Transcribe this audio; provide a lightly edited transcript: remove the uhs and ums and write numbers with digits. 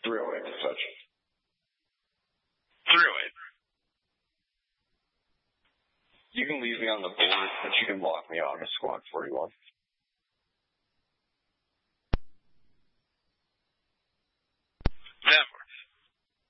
308 to touch. 308. You can leave me on the board, but you can block me on a squad 41.